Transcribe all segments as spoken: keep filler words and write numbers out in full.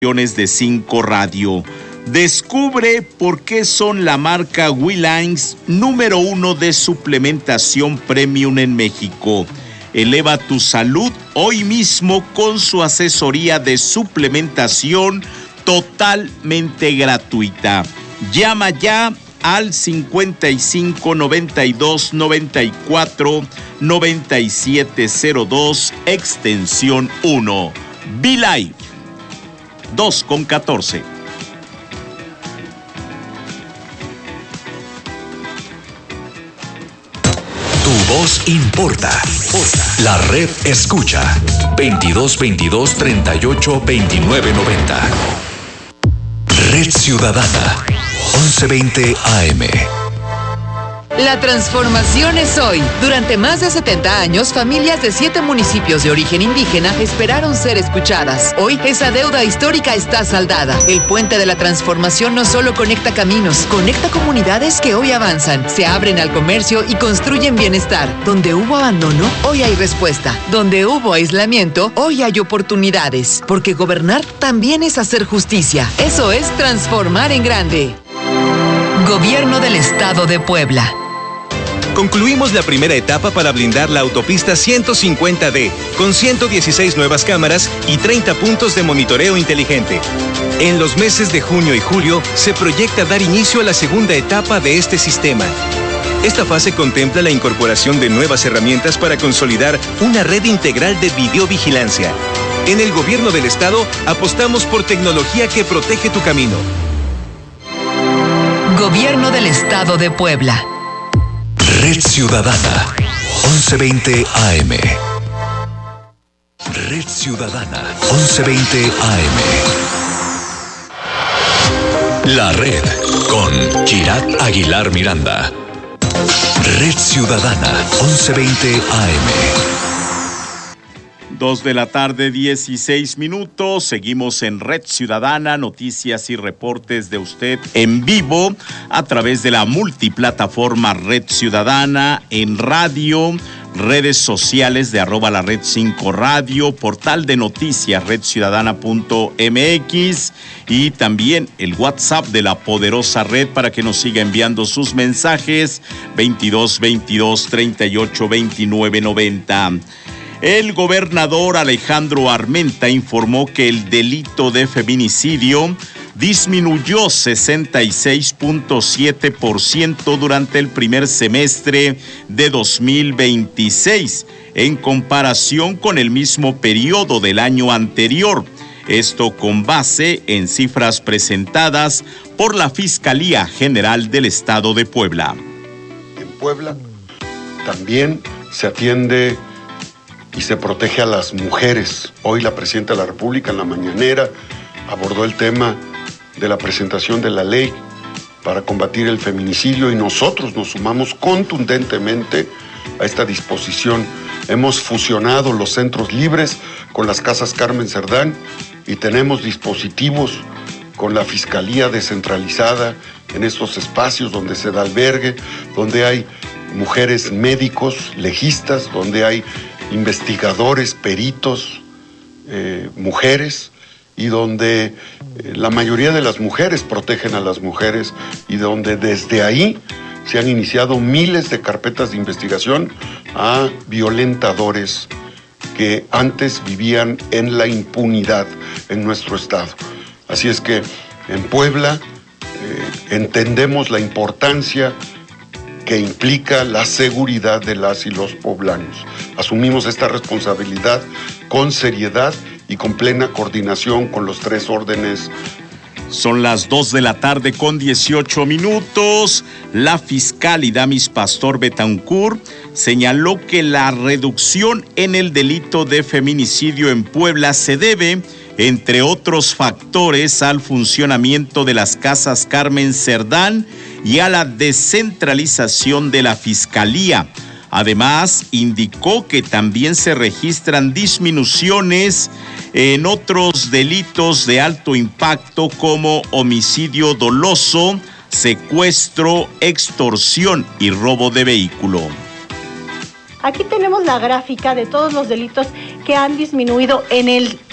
de Cinco Radio. Descubre por qué son la marca Wellines número uno de suplementación premium en México. Eleva tu salud hoy mismo con su asesoría de suplementación totalmente gratuita. Llama ya al cincuenta y cinco noventa y dos noventa y cuatro noventa y siete cero dos extensión uno. Be Life dos con catorce. Tu voz importa. La red escucha veintidós veintidós treinta y ocho veintinueve noventa. Red Ciudadana once veinte A M. La transformación es hoy. Durante más de setenta años, familias de siete municipios de origen indígena esperaron ser escuchadas. Hoy, esa deuda histórica está saldada. El puente de la transformación no solo conecta caminos, conecta comunidades que hoy avanzan, se abren al comercio y construyen bienestar. Donde hubo abandono, hoy hay respuesta. Donde hubo aislamiento, hoy hay oportunidades. Porque gobernar también es hacer justicia. Eso es transformar en grande. Gobierno del Estado de Puebla. Concluimos la primera etapa para blindar la autopista ciento cincuenta D, con ciento dieciséis nuevas cámaras y treinta puntos de monitoreo inteligente. En los meses de junio y julio se proyecta dar inicio a la segunda etapa de este sistema. Esta fase contempla la incorporación de nuevas herramientas para consolidar una red integral de videovigilancia. En el Gobierno del Estado apostamos por tecnología que protege tu camino. Gobierno del Estado de Puebla. Red Ciudadana once veinte A M. Red Ciudadana once veinte A M. La Red con Kirat Aguilar Miranda. Red Ciudadana once veinte A M. Dos de la tarde, dieciséis minutos. Seguimos en Red Ciudadana, noticias y reportes de usted en vivo a través de la multiplataforma Red Ciudadana, en radio, redes sociales de arroba la red cinco radio, portal de noticias red ciudadana punto m x y también el WhatsApp de la poderosa red para que nos siga enviando sus mensajes veintidós veintidós treinta y ocho veintinueve noventa. El gobernador Alejandro Armenta informó que el delito de feminicidio disminuyó sesenta y seis punto siete por ciento durante el primer semestre de dos mil veintiséis, en comparación con el mismo periodo del año anterior. Esto con base en cifras presentadas por la Fiscalía General del Estado de Puebla. En Puebla también se atiende y se protege a las mujeres. Hoy la Presidenta de la República en la mañanera abordó el tema de la presentación de la ley para combatir el feminicidio y nosotros nos sumamos contundentemente a esta disposición. Hemos fusionado los centros libres con las casas Carmen Cerdán y tenemos dispositivos con la Fiscalía descentralizada en estos espacios donde se da albergue, donde hay mujeres médicos, legistas, donde hay investigadores, peritos, eh, mujeres, y donde eh, la mayoría de las mujeres protegen a las mujeres y donde desde ahí se han iniciado miles de carpetas de investigación a violentadores que antes vivían en la impunidad en nuestro estado. Así es que en Puebla eh, entendemos la importancia que implica la seguridad de las y los poblanos. Asumimos esta responsabilidad con seriedad y con plena coordinación con los tres órdenes. Son las dos de la tarde con dieciocho minutos. La fiscal Idamis Pastor Betancourt señaló que la reducción en el delito de feminicidio en Puebla se debe, entre otros factores, al funcionamiento de las casas Carmen Cerdán y a la descentralización de la Fiscalía. Además, indicó que también se registran disminuciones en otros delitos de alto impacto como homicidio doloso, secuestro, extorsión y robo de vehículo. Aquí tenemos la gráfica de todos los delitos que han disminuido en el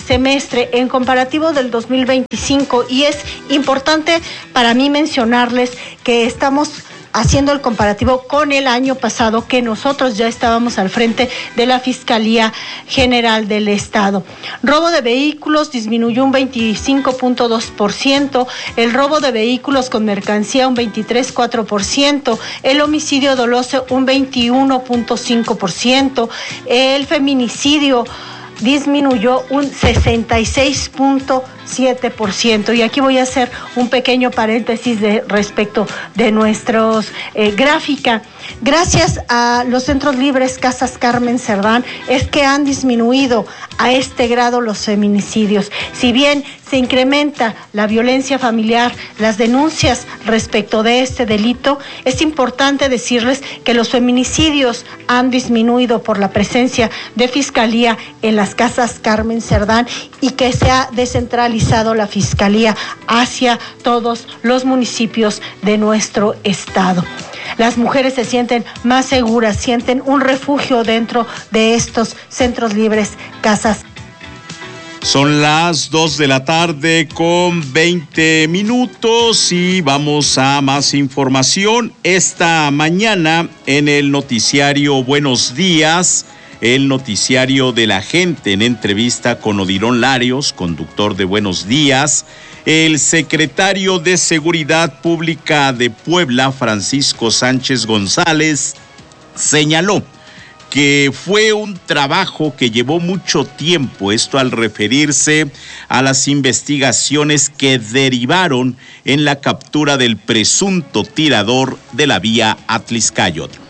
semestre en comparativo del dos mil veinticinco, y es importante para mí mencionarles que estamos haciendo el comparativo con el año pasado, que nosotros ya estábamos al frente de la Fiscalía General del Estado. Robo de vehículos disminuyó un veinticinco punto dos por ciento, el robo de vehículos con mercancía un veintitrés punto cuatro por ciento, el homicidio doloso un veintiuno punto cinco por ciento, el feminicidio disminuyó un sesenta y seis punto siete por ciento. Y aquí voy a hacer un pequeño paréntesis de respecto de nuestros eh, gráfica. Gracias a los centros libres Casas Carmen Cerdán es que han disminuido a este grado los feminicidios. Si bien se incrementa la violencia familiar, las denuncias respecto de este delito, es importante decirles que los feminicidios han disminuido por la presencia de Fiscalía en las Casas Carmen Cerdán y que se ha descentralizado la Fiscalía hacia todos los municipios de nuestro estado. Las mujeres se sienten más seguras, sienten un refugio dentro de estos centros libres, casas. Son las dos de la tarde con veinte minutos y vamos a más información. Esta mañana en el noticiario Buenos Días, el noticiario de la gente, en entrevista con Odilon Larios, conductor de Buenos Días, el secretario de Seguridad Pública de Puebla, Francisco Sánchez González, señaló que fue un trabajo que llevó mucho tiempo, esto al referirse a las investigaciones que derivaron en la captura del presunto tirador de la vía Atlixcáyotl.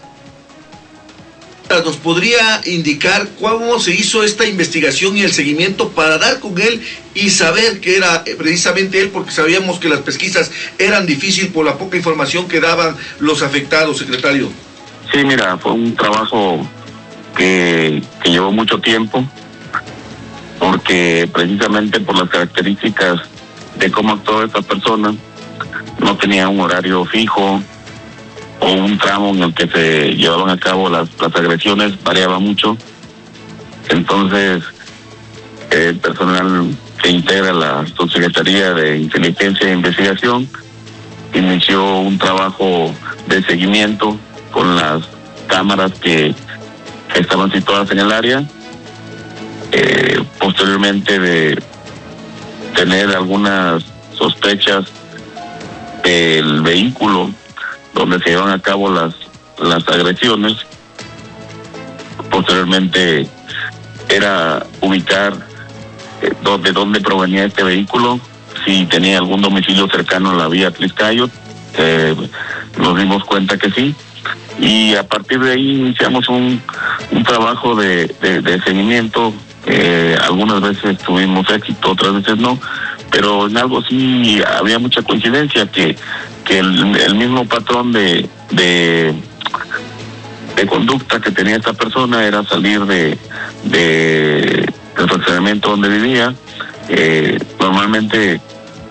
¿Nos podría indicar cómo se hizo esta investigación y el seguimiento para dar con él y saber que era precisamente él, porque sabíamos que las pesquisas eran difíciles por la poca información que daban los afectados, secretario? Sí, mira, fue un trabajo que, que llevó mucho tiempo, porque precisamente por las características de cómo actuó esta persona, no tenía un horario fijo o un tramo en el que se llevaban a cabo las, las agresiones, variaba mucho. Entonces, el personal que integra la Subsecretaría de Inteligencia e Investigación inició un trabajo de seguimiento con las cámaras que, que estaban situadas en el área. Eh, posteriormente de tener algunas sospechas del vehículo donde se llevan a cabo las, las agresiones, posteriormente era ubicar eh, de dónde provenía este vehículo, si tenía algún domicilio cercano a la vía Atlixcáyotl. Eh, nos dimos cuenta que sí, y a partir de ahí iniciamos un, un trabajo de, de, de seguimiento. Eh, algunas veces tuvimos éxito, otras veces no, pero en algo sí había mucha coincidencia, que que el, el mismo patrón de, de de conducta que tenía esta persona era salir de, de del fraccionamiento donde vivía. Eh, normalmente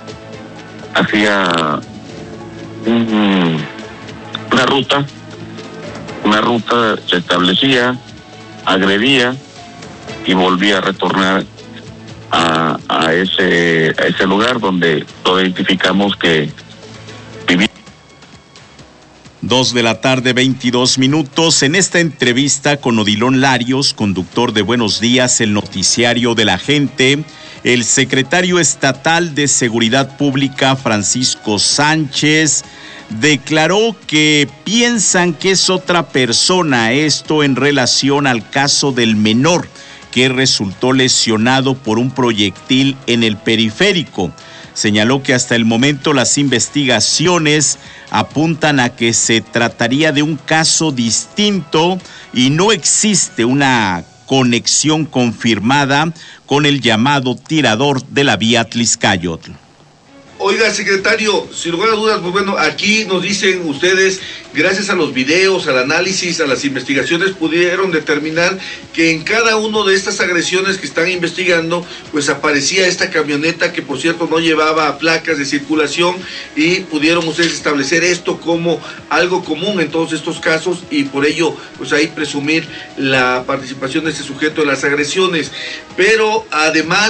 hacía un, una ruta, una ruta se establecía, agredía y volvía a retornar a, a ese a ese lugar donde lo identificamos que vivía. Dos de la tarde, veintidós minutos. En esta entrevista con Odilon Larios, conductor de Buenos Días, el noticiario de la gente, el secretario estatal de Seguridad Pública, Francisco Sánchez, declaró que piensan que es otra persona, esto en relación al caso del menor que resultó lesionado por un proyectil en el periférico. Señaló que hasta el momento las investigaciones apuntan a que se trataría de un caso distinto y no existe una conexión confirmada con el llamado tirador de la vía Atlixcáyotl. Oiga, secretario, sin lugar a dudas, pues bueno, aquí nos dicen ustedes, gracias a los videos, al análisis, a las investigaciones, pudieron determinar que en cada una de estas agresiones que están investigando, pues aparecía esta camioneta que, por cierto, no llevaba placas de circulación, y pudieron ustedes establecer esto como algo común en todos estos casos, y por ello, pues ahí presumir la participación de este sujeto en las agresiones. Pero además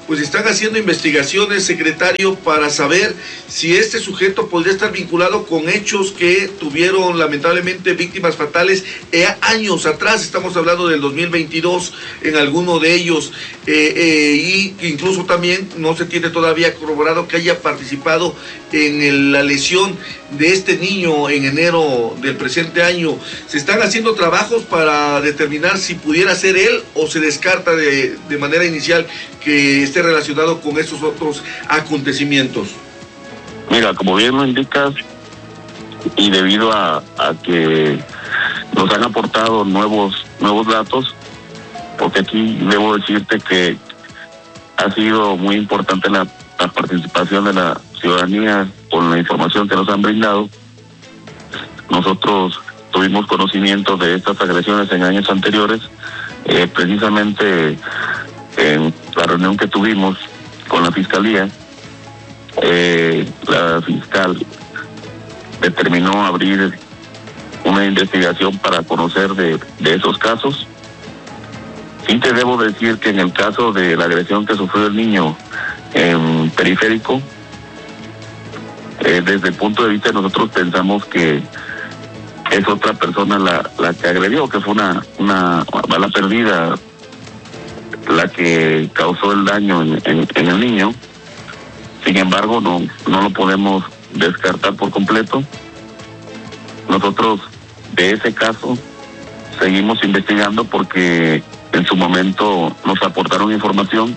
pues están haciendo investigaciones, secretario, para saber si este sujeto podría estar vinculado con hechos que tuvieron lamentablemente víctimas fatales eh, años atrás. Estamos hablando del dos mil veintidós en alguno de ellos, eh, eh, y incluso también no se tiene todavía corroborado que haya participado en el, la lesión de este niño en enero del presente año. Se están haciendo trabajos para determinar si pudiera ser él o se descarta de, de manera inicial que esté relacionado con estos otros acontecimientos. Mira, como bien lo indicas, y debido a, a que nos han aportado nuevos nuevos datos, porque aquí debo decirte que ha sido muy importante la, la participación de la ciudadanía con la información que nos han brindado. Nosotros tuvimos conocimiento de estas agresiones en años anteriores, eh, precisamente en la reunión que tuvimos con la Fiscalía. Eh, la fiscal determinó abrir una investigación para conocer de, de esos casos. Sí te debo decir que en el caso de la agresión que sufrió el niño en Periférico, eh, desde el punto de vista de nosotros pensamos que es otra persona la, la que agredió, que fue una, una bala perdida la que causó el daño en, en, en el niño. Sin embargo, no, no lo podemos descartar por completo. Nosotros de ese caso seguimos investigando porque en su momento nos aportaron información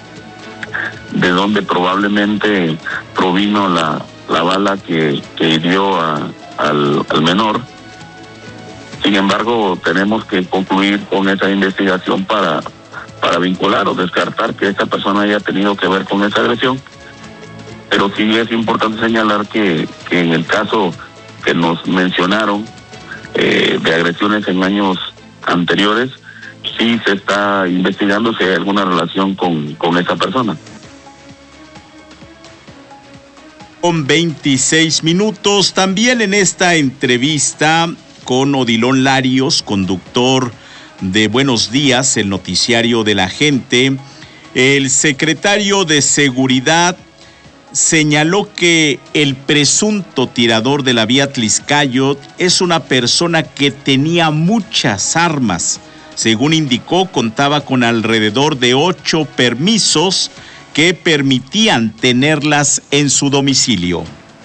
de donde probablemente provino la, la bala que, que hirió a, al, al menor. Sin embargo, tenemos que concluir con esa investigación para, para vincular o descartar que esta persona haya tenido que ver con esa agresión. Pero sí es importante señalar que, que en el caso que nos mencionaron eh, de agresiones en años anteriores, sí se está investigando si hay alguna relación con, con esa persona. Con veintiséis minutos, también en esta entrevista con Odilon Larios, conductor de Buenos Días, el noticiario de la gente, el secretario de Seguridad señaló que el presunto tirador de la vía Tliscayot es una persona que tenía muchas armas. Según indicó, contaba con alrededor de ocho permisos que permitían tenerlas en su domicilio.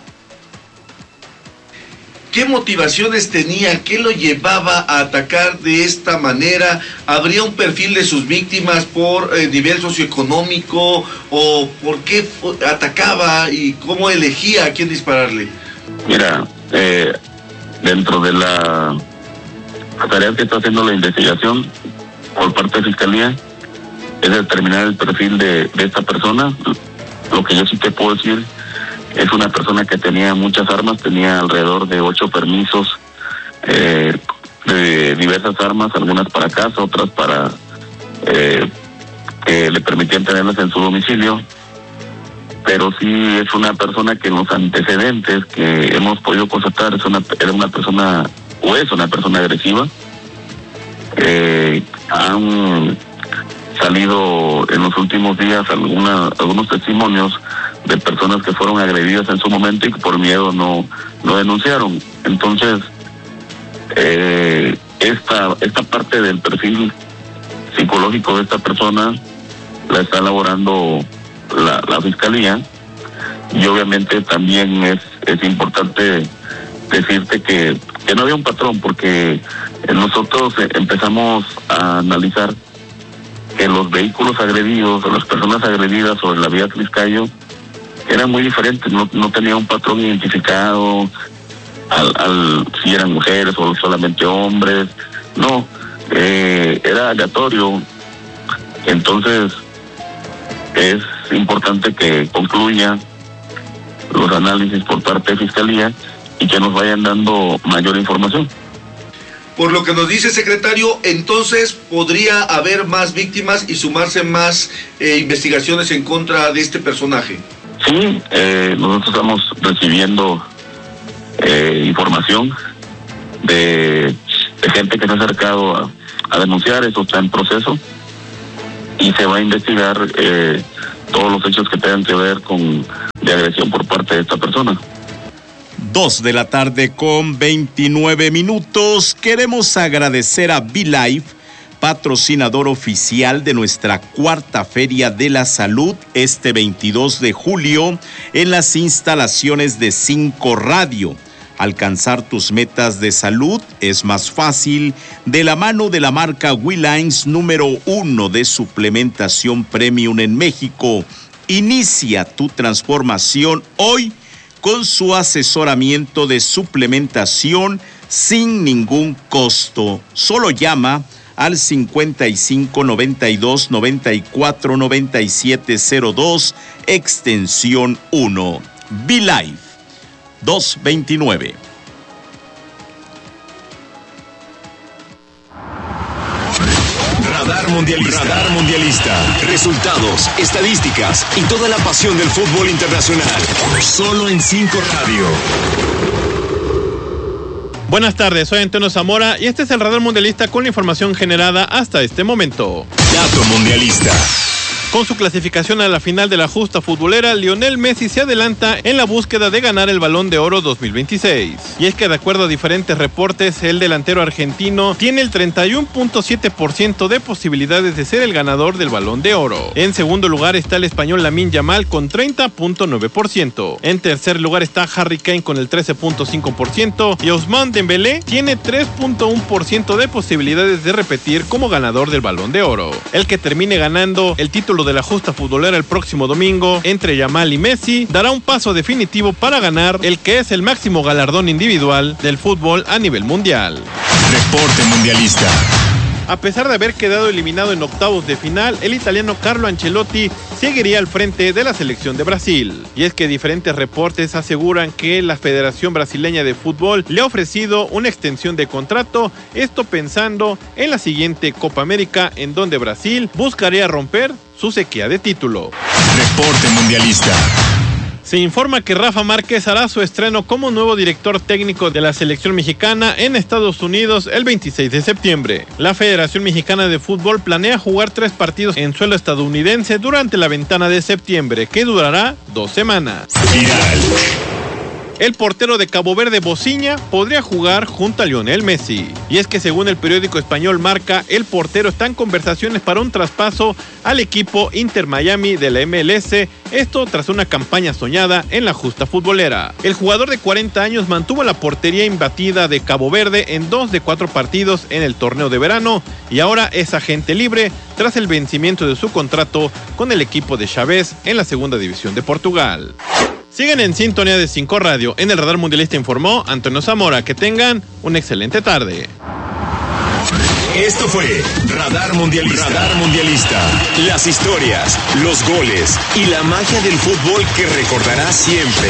¿Qué motivaciones tenía? ¿Qué lo llevaba a atacar de esta manera? ¿Habría un perfil de sus víctimas por eh, nivel socioeconómico? ¿O por qué atacaba y cómo elegía a quién dispararle? Mira, eh, dentro de la tarea que está haciendo la investigación por parte de Fiscalía, es determinar el perfil de, de esta persona. Lo que yo sí te puedo decir es una persona que tenía muchas armas, tenía alrededor de ocho permisos eh, de diversas armas, algunas para casa, otras para eh, que le permitían tenerlas en su domicilio. Pero sí es una persona que en los antecedentes que hemos podido constatar es una, era una persona, o es una persona agresiva. Eh, han salido en los últimos días alguna, algunos testimonios de personas que fueron agredidas en su momento y que por miedo no, no denunciaron. Entonces, eh, esta, esta parte del perfil psicológico de esta persona la está elaborando la, la Fiscalía, y obviamente también es, es importante decirte que, que no había un patrón, porque nosotros empezamos a analizar que los vehículos agredidos o las personas agredidas sobre la vía Tliscayot eran muy diferentes, no, no tenía un patrón identificado al, al si eran mujeres o solamente hombres, no, eh, era aleatorio. Entonces es importante que concluya los análisis por parte de Fiscalía y que nos vayan dando mayor información. Por lo que nos dice el secretario, entonces podría haber más víctimas y sumarse más eh, investigaciones en contra de este personaje. Sí, eh, nosotros estamos recibiendo eh, información de, de gente que se ha acercado a, a denunciar, eso está en proceso. y se va a investigar eh, todos los hechos que tengan que ver con de agresión por parte de esta persona. Dos de la tarde con veintinueve minutos. Queremos agradecer a BeLife, patrocinador oficial de nuestra cuarta Feria de la Salud este veintidós de julio en las instalaciones de Cinco Radio. Alcanzar tus metas de salud es más fácil de la mano de la marca Wellines, número uno de suplementación premium en México. Inicia tu transformación hoy con su asesoramiento de suplementación sin ningún costo. Solo llama al cincuenta y cinco noventa y dos noventa y cuatro noventa y siete cero dos, extensión uno. BeLife dos veintinueve. Radar Mundialista. Radar Mundialista. Resultados, estadísticas y toda la pasión del fútbol internacional. Solo en Cinco Radio. Buenas tardes, soy Antonio Zamora y este es el Radar Mundialista con la información generada hasta este momento. Dato Mundialista. Con su clasificación a la final de la justa futbolera, Lionel Messi se adelanta en la búsqueda de ganar el Balón de Oro dos mil veintiséis. Y es que de acuerdo a diferentes reportes, el delantero argentino tiene el treinta y uno punto siete por ciento de posibilidades de ser el ganador del Balón de Oro. En segundo lugar está el español Lamine Yamal con treinta punto nueve por ciento. En tercer lugar está Harry Kane con el trece punto cinco por ciento y Ousmane Dembélé tiene tres punto uno por ciento de posibilidades de repetir como ganador del Balón de Oro. El que termine ganando el título de la justa futbolera el próximo domingo entre Yamal y Messi dará un paso definitivo para ganar el que es el máximo galardón individual del fútbol a nivel mundial. Reporte Mundialista. A pesar de haber quedado eliminado en octavos de final, el italiano Carlo Ancelotti seguiría al frente de la selección de Brasil. Y es que diferentes reportes aseguran que la Federación Brasileña de Fútbol le ha ofrecido una extensión de contrato, esto pensando en la siguiente Copa América, en donde Brasil buscaría romper su sequía de título. Reporte Mundialista. Se informa que Rafa Márquez hará su estreno como nuevo director técnico de la selección mexicana en Estados Unidos el veintiséis de septiembre. La Federación Mexicana de Fútbol planea jugar tres partidos en suelo estadounidense durante la ventana de septiembre, que durará dos semanas. Viral. El portero de Cabo Verde, Bociña, podría jugar junto a Lionel Messi. Y es que según el periódico español Marca, el portero está en conversaciones para un traspaso al equipo Inter Miami de la M L S, esto tras una campaña soñada en la justa futbolera. El jugador de cuarenta años mantuvo la portería imbatida de Cabo Verde en dos de cuatro partidos en el torneo de verano y ahora es agente libre tras el vencimiento de su contrato con el equipo de Chaves en la segunda división de Portugal. Siguen en sintonía de Cinco Radio. En el Radar Mundialista informó Antonio Zamora. Que tengan una excelente tarde. Esto fue Radar Mundialista. Radar Mundialista. Las historias, los goles y la magia del fútbol que recordarás siempre.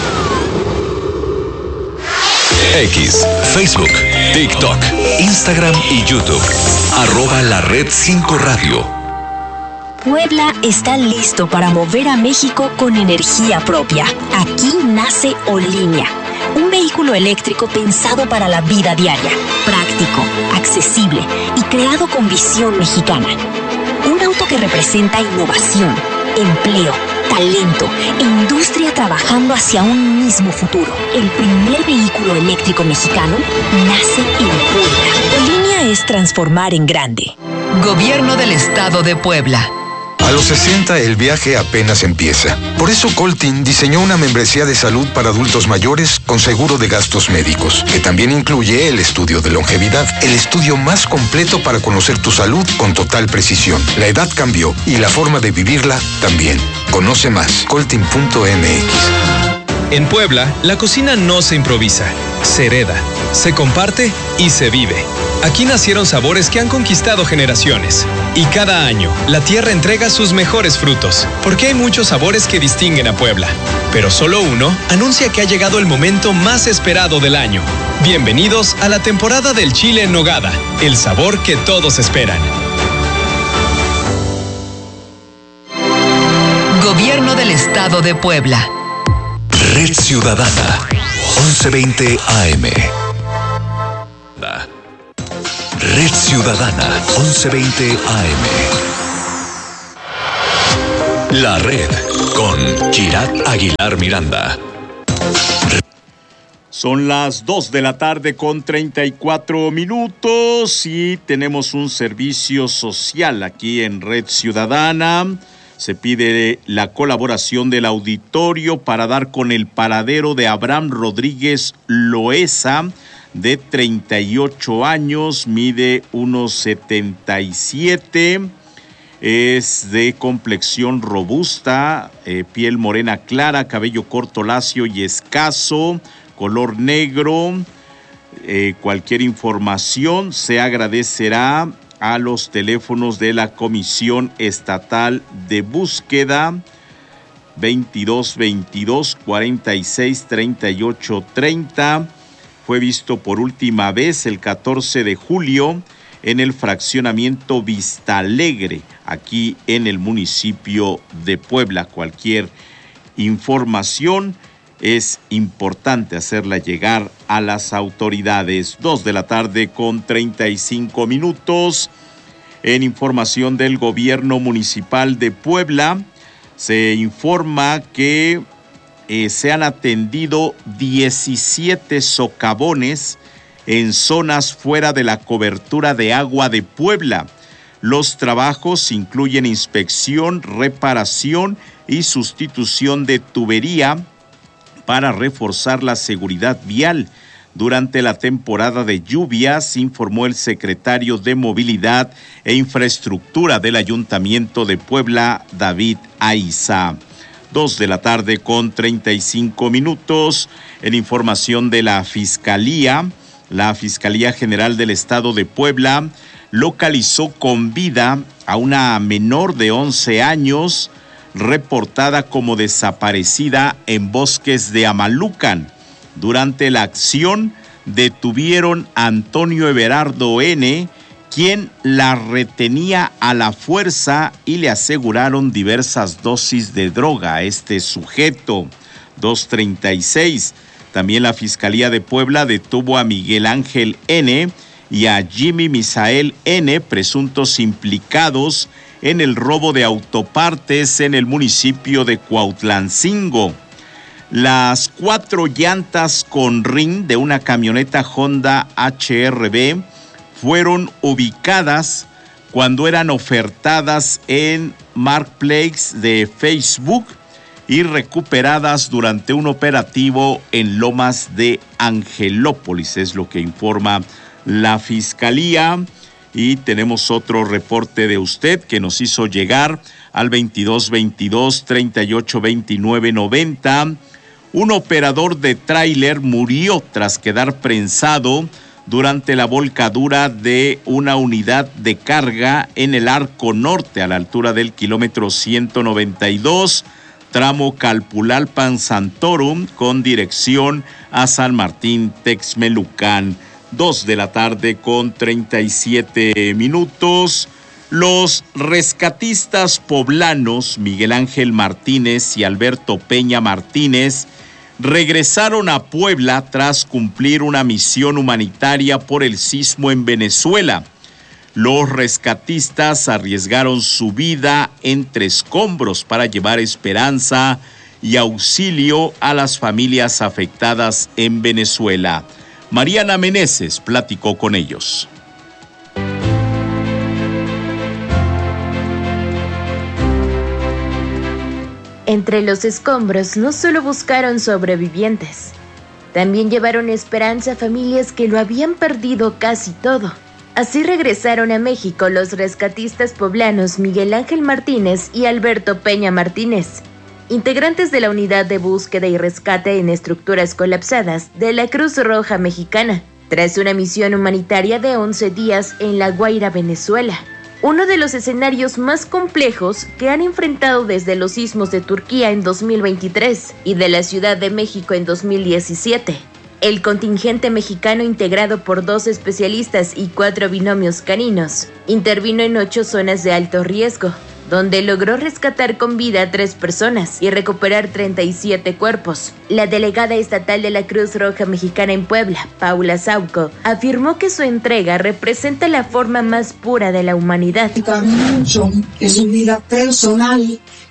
X, Facebook, TikTok, Instagram y YouTube. Arroba la red cinco Radio. Puebla está listo para mover a México con energía propia. Aquí nace Olínea, un vehículo eléctrico pensado para la vida diaria, práctico, accesible y creado con visión mexicana. Un auto que representa innovación, empleo, talento e industria trabajando hacia un mismo futuro. El primer vehículo eléctrico mexicano nace en Puebla. Olínea es transformar en grande. Gobierno del Estado de Puebla. A los sesenta el viaje apenas empieza. Por eso Coltin diseñó una membresía de salud para adultos mayores con seguro de gastos médicos, que también incluye el estudio de longevidad, el estudio más completo para conocer tu salud con total precisión. La edad cambió y la forma de vivirla también. Conoce más, coltin punto m x. En Puebla, la cocina no se improvisa, se hereda, se comparte y se vive. Aquí nacieron sabores que han conquistado generaciones. Y cada año, la tierra entrega sus mejores frutos, porque hay muchos sabores que distinguen a Puebla. Pero solo uno anuncia que ha llegado el momento más esperado del año. Bienvenidos a la temporada del chile en nogada, el sabor que todos esperan. Gobierno del Estado de Puebla. Red Ciudadana, once veinte A M. Red Ciudadana, once veinte A M. La Red con Girat Aguilar Miranda. Son las dos de la tarde con treinta y cuatro minutos y tenemos un servicio social aquí en Red Ciudadana. Se pide la colaboración del auditorio para dar con el paradero de Abraham Rodríguez Loesa, de treinta y ocho años, mide uno setenta y siete. Es de complexión robusta, eh, piel morena clara, cabello corto, lacio y escaso, color negro. Eh, cualquier información se agradecerá a los teléfonos de la Comisión Estatal de Búsqueda veintidós veintidós cuarenta y seis treinta y ocho treinta. Fue visto por última vez el catorce de julio en el fraccionamiento Vista Alegre, aquí en el municipio de Puebla. Cualquier información es importante hacerla llegar a las autoridades. Dos de la tarde con treinta y cinco minutos. En información del gobierno municipal de Puebla, se informa que eh, se han atendido diecisiete socavones en zonas fuera de la cobertura de agua de Puebla. Los trabajos incluyen inspección, reparación y sustitución de tubería para reforzar la seguridad vial. Durante la temporada de lluvias, informó el secretario de Movilidad e Infraestructura del Ayuntamiento de Puebla, David Aiza. Dos de la tarde con treinta y cinco minutos. En información de la Fiscalía, la Fiscalía General del Estado de Puebla localizó con vida a una menor de once años reportada como desaparecida en bosques de Amalucan. Durante la acción detuvieron a Antonio Everardo N., quien la retenía a la fuerza y le aseguraron diversas dosis de droga a este sujeto. dos treinta y seis. También la Fiscalía de Puebla detuvo a Miguel Ángel N. y a Jimmy Misael N., presuntos implicados en el robo de autopartes en el municipio de Cuautlancingo. Las cuatro llantas con rin de una camioneta Honda H R V fueron ubicadas cuando eran ofertadas en Marketplace de Facebook y recuperadas durante un operativo en Lomas de Angelópolis, es lo que informa la Fiscalía. Y tenemos otro reporte de usted que nos hizo llegar al veintidós veintidós treinta y ocho veintinueve noventa. Un operador de tráiler murió tras quedar prensado durante la volcadura de una unidad de carga en el Arco Norte, a la altura del kilómetro ciento noventa y dos, tramo Calpulalpan Santorum, con dirección a San Martín Texmelucan. Dos de la tarde con treinta y siete minutos. Los rescatistas poblanos Miguel Ángel Martínez y Alberto Peña Martínez regresaron a Puebla tras cumplir una misión humanitaria por el sismo en Venezuela. Los rescatistas arriesgaron su vida entre escombros para llevar esperanza y auxilio a las familias afectadas en Venezuela. Mariana Meneses platicó con ellos. Entre los escombros no solo buscaron sobrevivientes, también llevaron esperanza a familias que lo habían perdido casi todo. Así regresaron a México los rescatistas poblanos Miguel Ángel Martínez y Alberto Peña Martínez, integrantes de la Unidad de Búsqueda y Rescate en Estructuras Colapsadas de la Cruz Roja Mexicana, tras una misión humanitaria de once días en La Guaira, Venezuela. Uno de los escenarios más complejos que han enfrentado desde los sismos de Turquía en dos mil veintitrés y de la Ciudad de México en dos mil diecisiete. El contingente mexicano, integrado por dos especialistas y cuatro binomios caninos, intervino en ocho zonas de alto riesgo, donde logró rescatar con vida a tres personas y recuperar treinta y siete cuerpos. La delegada estatal de la Cruz Roja Mexicana en Puebla, Paula Sauco, afirmó que su entrega representa la forma más pura de la humanidad. Mucho de su vida personal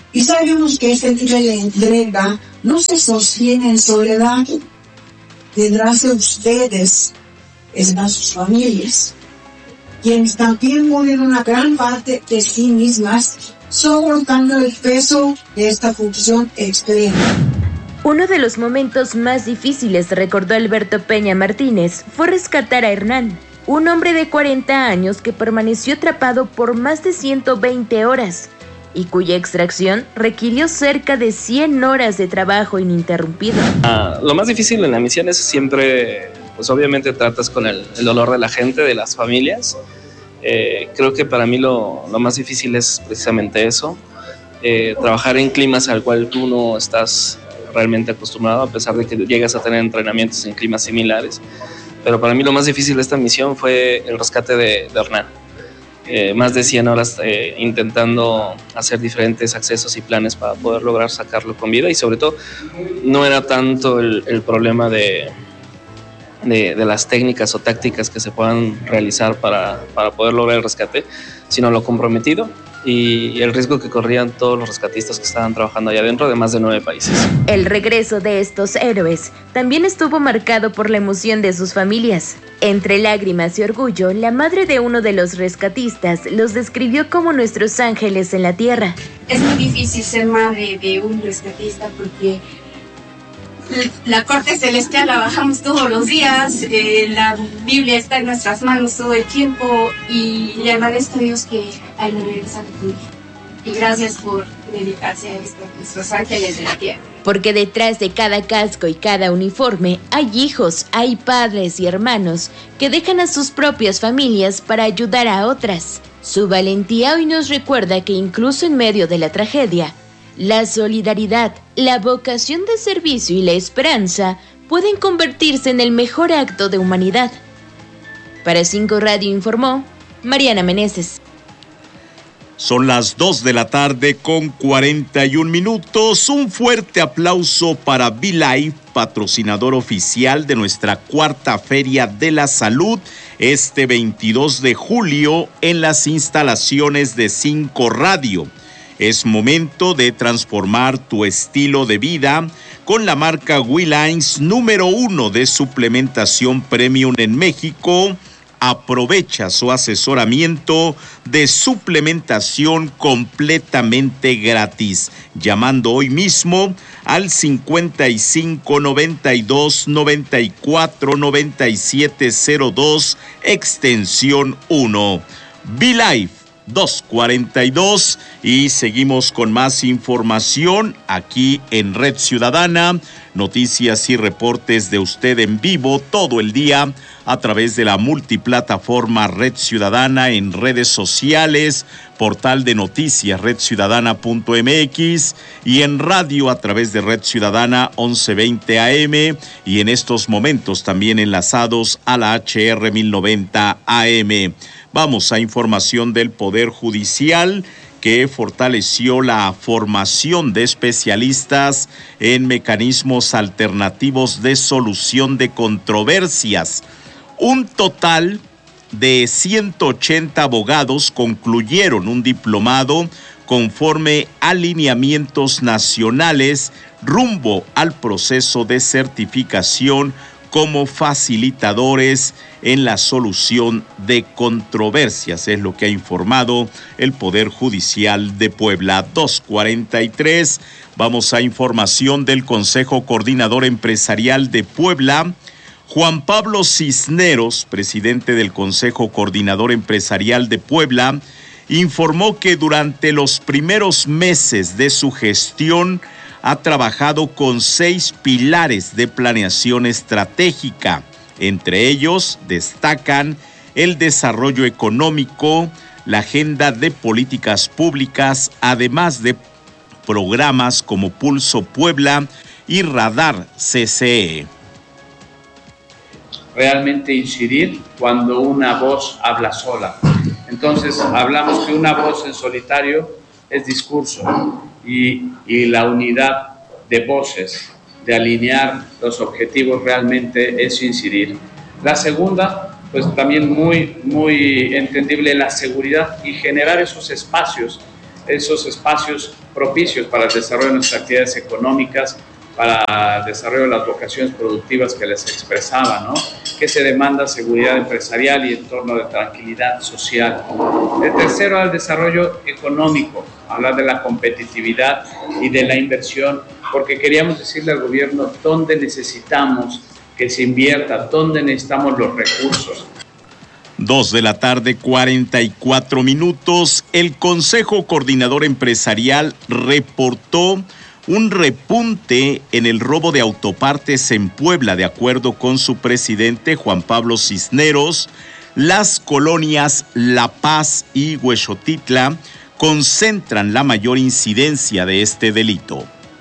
Y sabemos que este nivel de entrega no se sostiene en soledad. Tendrán ustedes, es más sus familias, quienes también mueren una gran parte de sí mismas, soportando el peso de esta función extrema. Uno de los momentos más difíciles, recordó Alberto Peña Martínez, fue rescatar a Hernán, un hombre de cuarenta años que permaneció atrapado por más de ciento veinte horas y cuya extracción requirió cerca de cien horas de trabajo ininterrumpido. Ah, lo más difícil en la misión es siempre, pues obviamente tratas con el, el dolor de la gente, de las familias. Eh, creo que para mí lo, lo más difícil es precisamente eso, eh, trabajar en climas al cual tú no estás realmente acostumbrado, a pesar de que llegas a tener entrenamientos en climas similares. Pero para mí lo más difícil de esta misión fue el rescate de, de Hernán. Eh, más de cien horas eh, intentando hacer diferentes accesos y planes para poder lograr sacarlo con vida, y sobre todo no era tanto el, el problema de, de, de las técnicas o tácticas que se puedan realizar para, para poder lograr el rescate, sino lo comprometido y el riesgo que corrían todos los rescatistas que estaban trabajando allá adentro de más de nueve países. El regreso de estos héroes también estuvo marcado por la emoción de sus familias. Entre lágrimas y orgullo, la madre de uno de los rescatistas los describió como nuestros ángeles en la tierra. Es muy difícil ser madre de un rescatista porque la corte celestial la bajamos todos los días, eh, la Biblia está en nuestras manos todo el tiempo y le agradezco a Dios que hay me regresan conmigo. Y gracias por dedicarse a esto, nuestros ángeles de la tierra. Porque detrás de cada casco y cada uniforme hay hijos, hay padres y hermanos que dejan a sus propias familias para ayudar a otras. Su valentía hoy nos recuerda que incluso en medio de la tragedia, la solidaridad, la vocación de servicio y la esperanza pueden convertirse en el mejor acto de humanidad. Para cinco Radio informó Mariana Meneses. Son las dos de la tarde con cuarenta y un minutos. Un fuerte aplauso para ViLife, patrocinador oficial de nuestra cuarta Feria de la Salud, este veintidós de julio en las instalaciones de cinco Radio. Es momento de transformar tu estilo de vida con la marca WeLines, número uno de suplementación premium en México. Aprovecha su asesoramiento de suplementación completamente gratis, llamando hoy mismo al cincuenta y cinco, noventa y dos, noventa y cuatro, noventa y siete cero dos, extensión uno. ViLife dos cuarenta y dos, y seguimos con más información aquí en Red Ciudadana, noticias y reportes de usted en vivo todo el día a través de la multiplataforma Red Ciudadana en redes sociales, portal de noticias red ciudadana punto m x y en radio a través de Red Ciudadana once veinte A M y en estos momentos también enlazados a la H R mil noventa A M. Vamos a información del Poder Judicial, que fortaleció la formación de especialistas en mecanismos alternativos de solución de controversias. Un total de ciento ochenta abogados concluyeron un diplomado conforme a lineamientos nacionales rumbo al proceso de certificación como facilitadores en la solución de controversias, es lo que ha informado el Poder Judicial de Puebla. dos cuarenta y tres, vamos a información del Consejo Coordinador Empresarial de Puebla. Juan Pablo Cisneros, presidente del Consejo Coordinador Empresarial de Puebla, informó que durante los primeros meses de su gestión ha trabajado con seis pilares de planeación estratégica. Entre ellos destacan el desarrollo económico, la agenda de políticas públicas, además de programas como Pulso Puebla y Radar C C E. Realmente incidir cuando una voz habla sola. Entonces hablamos que una voz en solitario es discurso y, y la unidad de voces, de alinear los objetivos realmente es incidir. La segunda, pues también muy, muy entendible, la seguridad y generar esos espacios esos espacios propicios para el desarrollo de nuestras actividades económicas, para el desarrollo de las vocaciones productivas que les expresaba, ¿no? Que se demanda seguridad empresarial y entorno de tranquilidad social. El tercero, el desarrollo económico, hablar de la competitividad y de la inversión, porque queríamos decirle al gobierno dónde necesitamos que se invierta, dónde necesitamos los recursos. Dos de la tarde, cuarenta y cuatro minutos. El Consejo Coordinador Empresarial reportó un repunte en el robo de autopartes en Puebla. De acuerdo con su presidente Juan Pablo Cisneros, las colonias La Paz y Huexotitla concentran la mayor incidencia de este delito.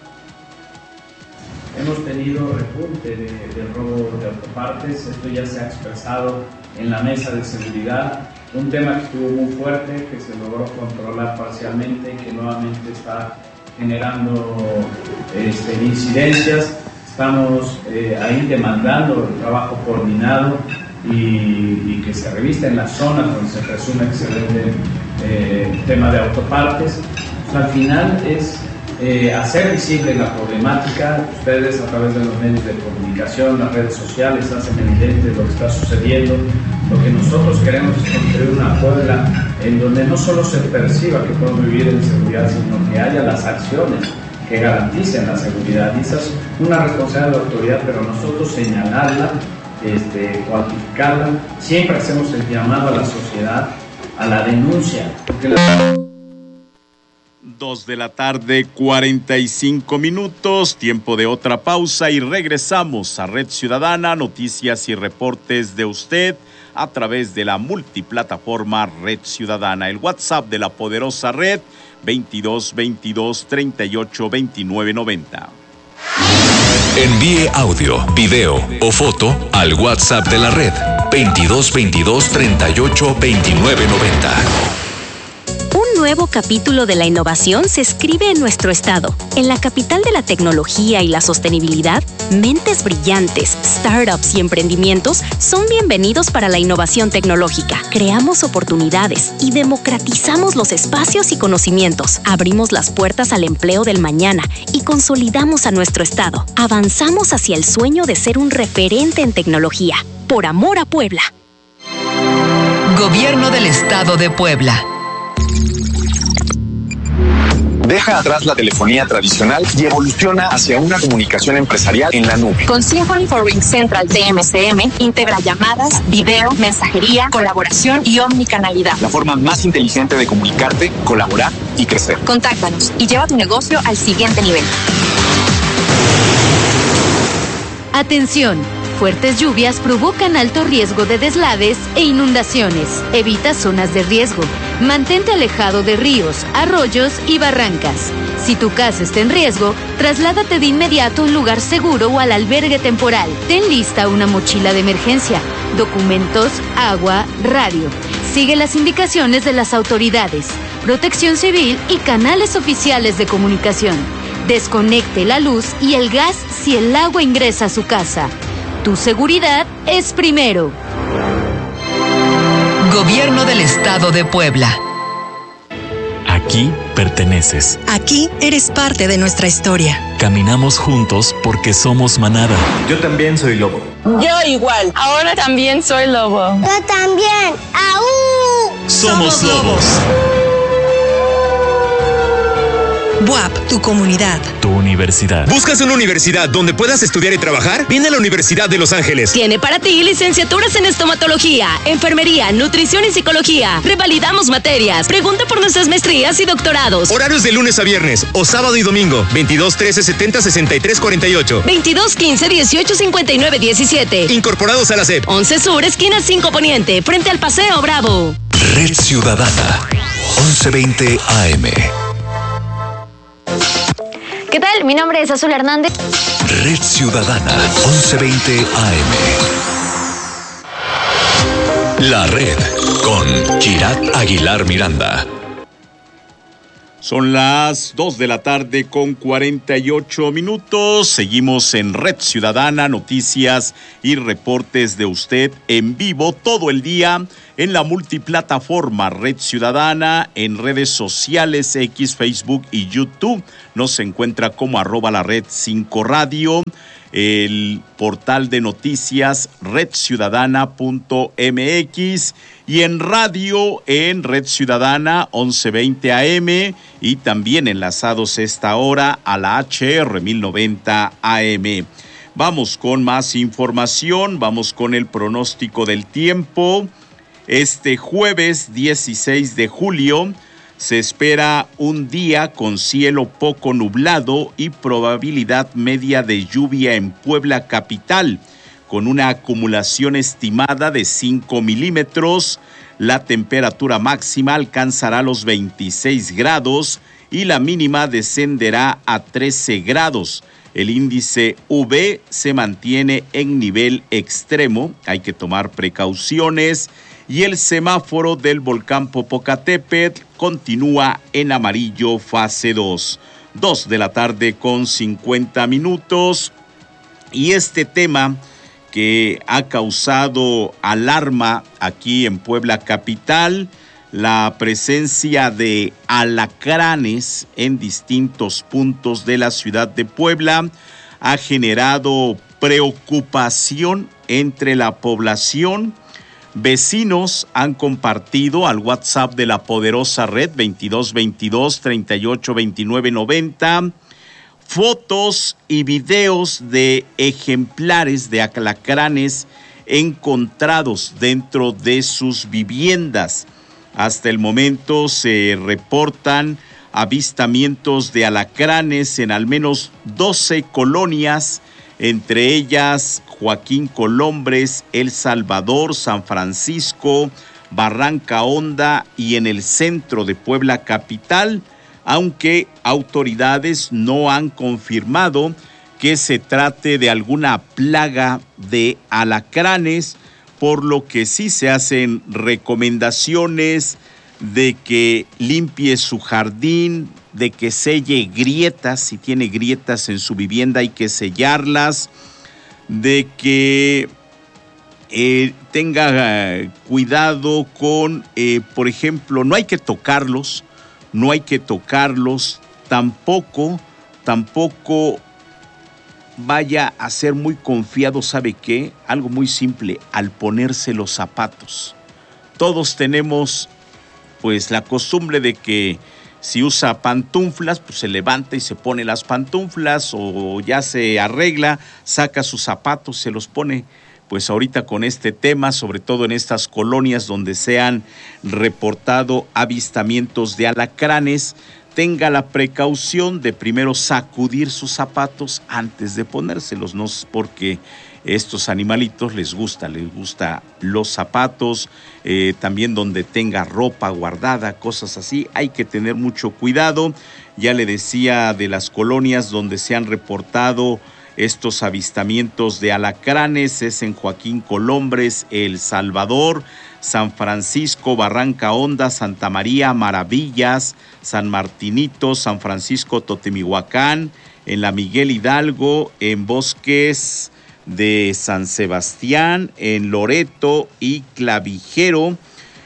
Hemos tenido repunte de, de robo de autopartes, esto ya se ha expresado en la mesa de seguridad, un tema que estuvo muy fuerte, que se logró controlar parcialmente y que nuevamente está generando este, incidencias. Estamos eh, ahí demandando el trabajo coordinado y, y que se revista en las zonas donde se presume que se vende eh, tema de autopartes. Pues, al final es eh, hacer visible la problemática. Ustedes a través de los medios de comunicación, las redes sociales, hacen evidente lo que está sucediendo. Lo que nosotros queremos es construir una Puebla en donde no solo se perciba que podemos vivir en seguridad, sino que haya las acciones que garanticen la seguridad. Y esa es una responsabilidad de la autoridad, pero nosotros señalarla, este, cuantificarla. Siempre hacemos el llamado a la sociedad a la denuncia, porque la... Dos de la tarde, cuarenta y cinco minutos, tiempo de otra pausa y regresamos a Red Ciudadana, noticias y reportes de usted a través de la multiplataforma Red Ciudadana. El WhatsApp de la poderosa red, veintidós veintidós treinta y ocho veintinueve noventa. Envíe audio, video o foto al WhatsApp de la red, veintidós veintidós treinta y ocho veintinueve noventa. Un nuevo capítulo de la innovación se escribe en nuestro estado. En la capital de la tecnología y la sostenibilidad, mentes brillantes, startups y emprendimientos son bienvenidos para la innovación tecnológica. Creamos oportunidades y democratizamos los espacios y conocimientos. Abrimos las puertas al empleo del mañana y consolidamos a nuestro estado. Avanzamos hacia el sueño de ser un referente en tecnología. Por amor a Puebla. Gobierno del Estado de Puebla. Deja atrás la telefonía tradicional y evoluciona hacia una comunicación empresarial en la nube. Con Symphony for RingCentral de M C M, integra llamadas, video, mensajería, colaboración y omnicanalidad. La forma más inteligente de comunicarte, colaborar y crecer. Contáctanos y lleva tu negocio al siguiente nivel. Atención. Fuertes lluvias provocan alto riesgo de deslaves e inundaciones. Evita zonas de riesgo. Mantente alejado de ríos, arroyos y barrancas. Si tu casa está en riesgo, trasládate de inmediato a un lugar seguro o al albergue temporal. Ten lista una mochila de emergencia, documentos, agua, radio. Sigue las indicaciones de las autoridades, Protección Civil y canales oficiales de comunicación. Desconecte la luz y el gas si el agua ingresa a su casa. Tu seguridad es primero. Gobierno del Estado de Puebla. Aquí perteneces. Aquí eres parte de nuestra historia. Caminamos juntos porque somos manada. Yo también soy lobo. Yo igual. Ahora también soy lobo. Yo también. ¡Aú! Somos lobos. B U A P, tu comunidad. Tu universidad. ¿Buscas una universidad donde puedas estudiar y trabajar? Viene a la Universidad de Los Ángeles. Tiene para ti licenciaturas en estomatología, enfermería, nutrición y psicología. Revalidamos materias. Pregunta por nuestras maestrías y doctorados. Horarios de lunes a viernes o sábado y domingo. veintidós trece setenta sesenta y tres cuarenta y ocho. veintidós quince dieciocho cincuenta y nueve diecisiete. Incorporados a la S E P. once Sur, esquina cinco Poniente, frente al Paseo Bravo. Red Ciudadana, once veinte A M. ¿Qué tal? Mi nombre es Azul Hernández. Red Ciudadana, once veinte A M. La Red, con Girat Aguilar Miranda. Son las dos de la tarde con cuarenta y ocho minutos. Seguimos en Red Ciudadana, noticias y reportes de usted en vivo todo el día en la multiplataforma Red Ciudadana, en redes sociales X, Facebook y YouTube. Nos encuentra como arroba la red cinco radio, el portal de noticias red ciudadana punto m x y en radio en Red Ciudadana once veinte A M y también enlazados esta hora a la H R mil noventa A M. Vamos con más información, vamos con el pronóstico del tiempo. Este jueves dieciséis de julio se espera un día con cielo poco nublado y probabilidad media de lluvia en Puebla capital, con una acumulación estimada de cinco milímetros. La temperatura máxima alcanzará los veintiséis grados y la mínima descenderá a trece grados. El índice U V se mantiene en nivel extremo, hay que tomar precauciones. Y el semáforo del volcán Popocatépetl continúa en amarillo fase dos. Dos de la tarde con cincuenta minutos. Y este tema que ha causado alarma aquí en Puebla capital, la presencia de alacranes en distintos puntos de la ciudad de Puebla, ha generado preocupación entre la población. Vecinos han compartido al WhatsApp de la poderosa red veintidós veintidós treinta y ocho veintinueve noventa fotos y videos de ejemplares de alacranes encontrados dentro de sus viviendas. Hasta el momento se reportan avistamientos de alacranes en al menos doce colonias, entre ellas Joaquín Colombres, El Salvador, San Francisco, Barranca Honda y en el centro de Puebla capital, aunque autoridades no han confirmado que se trate de alguna plaga de alacranes, por lo que sí se hacen recomendaciones de que limpie su jardín, de que selle grietas, si tiene grietas en su vivienda hay que sellarlas, de que eh, tenga eh, cuidado con, eh, por ejemplo, no hay que tocarlos, no hay que tocarlos, tampoco, tampoco vaya a ser muy confiado, ¿sabe qué? Algo muy simple, al ponerse los zapatos. Todos tenemos pues la costumbre de que si usa pantuflas, pues se levanta y se pone las pantuflas, o ya se arregla, saca sus zapatos, se los pone. Pues ahorita con este tema, sobre todo en estas colonias donde se han reportado avistamientos de alacranes, tenga la precaución de primero sacudir sus zapatos antes de ponérselos, no es porque estos animalitos les gusta, les gusta los zapatos, eh, también donde tenga ropa guardada, cosas así, hay que tener mucho cuidado. Ya le decía de las colonias donde se han reportado estos avistamientos de alacranes, es en Joaquín Colombres, El Salvador, San Francisco, Barranca Honda, Santa María, Maravillas, San Martinito, San Francisco, Totemihuacán, en la Miguel Hidalgo, en Bosques de San Sebastián, en Loreto y Clavijero.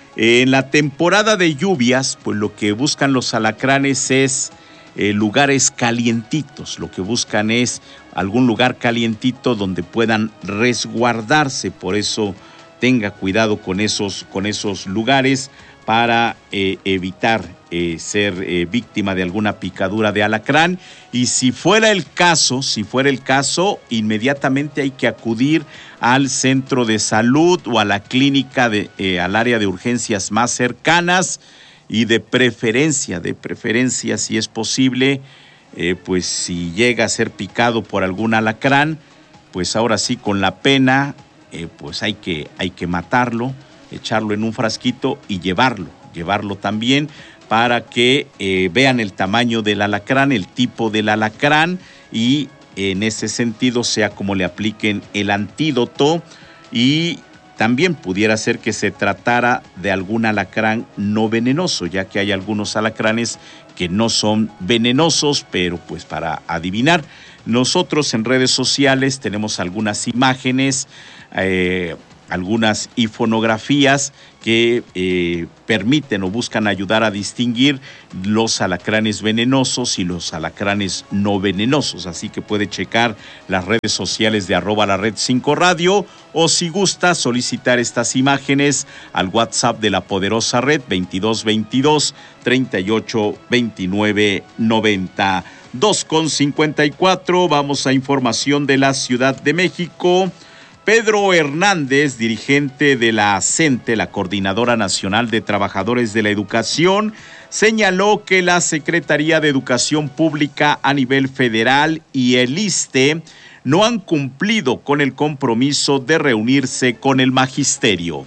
En la temporada de lluvias, pues lo que buscan los alacranes es eh, lugares calientitos, lo que buscan es algún lugar calientito donde puedan resguardarse, por eso tenga cuidado con esos, con esos lugares para eh, evitar eh, ser eh, víctima de alguna picadura de alacrán. Y si fuera el caso, si fuera el caso, inmediatamente hay que acudir al centro de salud o a la clínica, de, eh, al área de urgencias más cercanas, y de preferencia, de preferencia, si es posible, eh, pues si llega a ser picado por algún alacrán, pues ahora sí con la pena, eh, pues hay que, hay que matarlo, echarlo en un frasquito y llevarlo, llevarlo también para que eh, vean el tamaño del alacrán, el tipo del alacrán, y en ese sentido sea como le apliquen el antídoto. Y también pudiera ser que se tratara de algún alacrán no venenoso, ya que hay algunos alacranes que no son venenosos, pero pues para adivinar. Nosotros en redes sociales tenemos algunas imágenes, eh, algunas iconografías que eh, permiten o buscan ayudar a distinguir los alacranes venenosos y los alacranes no venenosos. Así que puede checar las redes sociales de arroba la red cinco radio, o si gusta solicitar estas imágenes al WhatsApp de la poderosa red veintidós veintidós treinta y ocho veintinueve noventa. dos con cincuenta y cuatro, vamos a información de la Ciudad de México. Pedro Hernández, dirigente de la ACENTE, la Coordinadora Nacional de Trabajadores de la Educación, señaló que la Secretaría de Educación Pública a nivel federal y el ISSSTE no han cumplido con el compromiso de reunirse con el magisterio.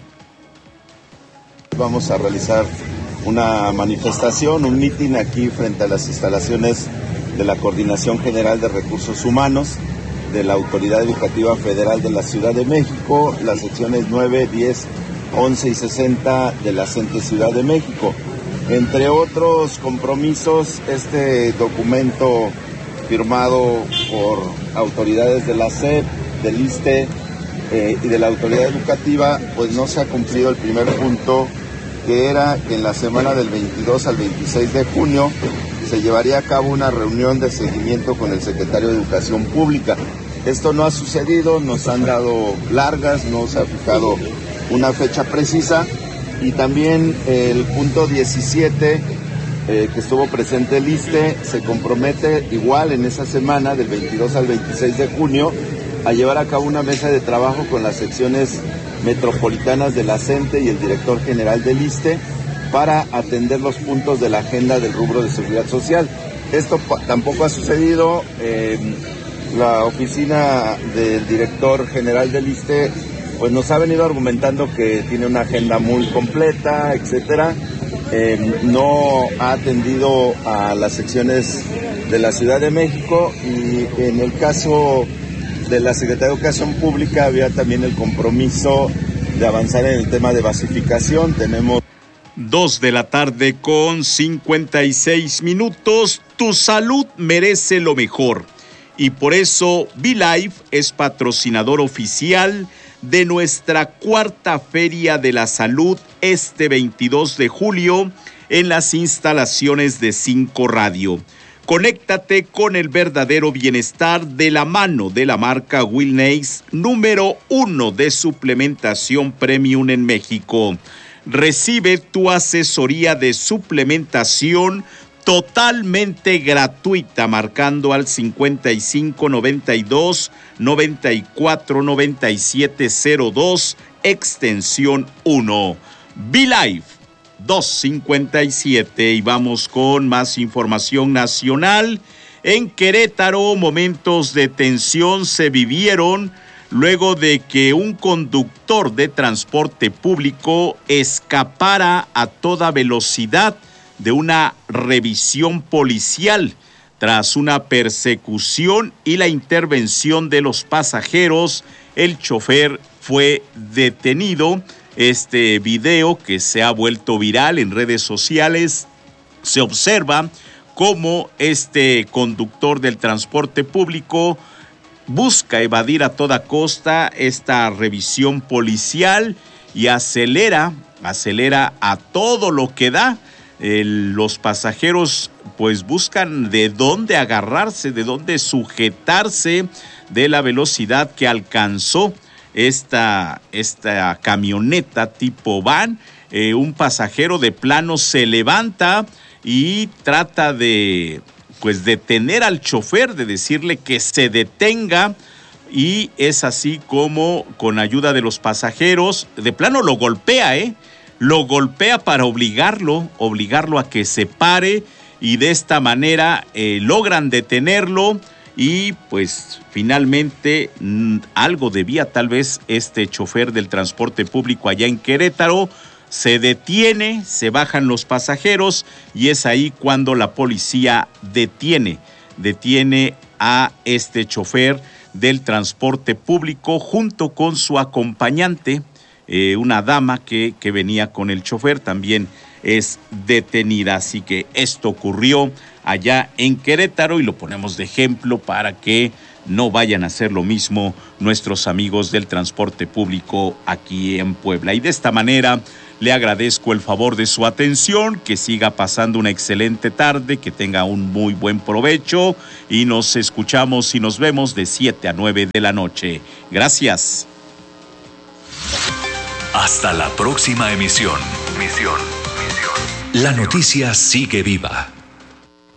Vamos a realizar una manifestación, un mitin aquí frente a las instalaciones de la Coordinación General de Recursos Humanos de la Autoridad Educativa Federal de la Ciudad de México, las secciones nueve, diez, once y sesenta de la ACENTE Ciudad de México. Entre otros compromisos, este documento firmado por autoridades de la S E P, del ISSSTE eh, y de la Autoridad Educativa, pues no se ha cumplido el primer punto, que era que en la semana del veintidós al veintiséis de junio se llevaría a cabo una reunión de seguimiento con el secretario de Educación Pública. Esto no ha sucedido, nos han dado largas, no se ha fijado una fecha precisa, y también el punto diecisiete, eh, que estuvo presente el ISSSTE, se compromete igual en esa semana del veintidós al veintiséis de junio a llevar a cabo una mesa de trabajo con las secciones metropolitanas de la ACENTE y el director general del ISSSTE para atender los puntos de la agenda del rubro de seguridad social. Esto tampoco ha sucedido. Eh, la oficina del director general del ISSSTE pues nos ha venido argumentando que tiene una agenda muy completa, etcétera. Eh, no ha atendido a las secciones de la Ciudad de México, y en el caso de la Secretaría de Educación Pública había también el compromiso de avanzar en el tema de basificación. Tenemos Dos de la tarde con cincuenta y seis minutos. Tu salud merece lo mejor, y por eso ViLife es patrocinador oficial de nuestra cuarta Feria de la Salud este veintidós de julio en las instalaciones de cinco Radio. Conéctate con el verdadero bienestar de la mano de la marca Wellness, número uno de suplementación premium en México. Recibe tu asesoría de suplementación totalmente gratuita marcando al cincuenta y cinco noventa y dos noventa y cuatro noventa y siete cero dos extensión uno. ViLife dos cincuenta y siete, y vamos con más información nacional. En Querétaro, momentos de tensión se vivieron luego de que un conductor de transporte público escapara a toda velocidad de una revisión policial. Tras una persecución y la intervención de los pasajeros, el chofer fue detenido. Este video, que se ha vuelto viral en redes sociales, se observa cómo este conductor del transporte público busca evadir a toda costa esta revisión policial y acelera, acelera a todo lo que da. El, los pasajeros pues buscan de dónde agarrarse, de dónde sujetarse de la velocidad que alcanzó esta, esta camioneta tipo van. Eh, un pasajero de plano se levanta y trata de pues detener al chofer, de decirle que se detenga, y es así como con ayuda de los pasajeros, de plano lo golpea, ¿eh? Lo golpea para obligarlo, obligarlo a que se pare, y de esta manera eh, logran detenerlo, y pues finalmente mmm, algo debía tal vez este chofer del transporte público allá en Querétaro. Se detiene, se bajan los pasajeros, y es ahí cuando la policía detiene, detiene a este chofer del transporte público junto con su acompañante. eh, una dama que, que venía con el chofer, también es detenida. Así que esto ocurrió allá en Querétaro y lo ponemos de ejemplo para que no vayan a hacer lo mismo nuestros amigos del transporte público aquí en Puebla. Y de esta manera le agradezco el favor de su atención, que siga pasando una excelente tarde, que tenga un muy buen provecho y nos escuchamos y nos vemos de siete a nueve de la noche. Gracias. Hasta la próxima emisión. Misión. La noticia sigue viva.